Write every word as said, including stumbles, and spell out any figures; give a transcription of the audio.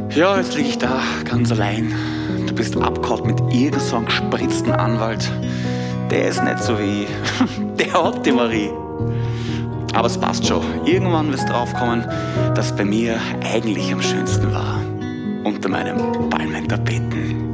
Ja, jetzt lieg ich da, ganz allein. Du bist abgehauen mit irgend so einem gespritzten Anwalt. Der ist nicht so wie ich. Der hat die Marie. Aber es passt schon. Irgendwann wirst du draufkommen, dass bei mir eigentlich am schönsten war. Unter meinem Palmentapeten.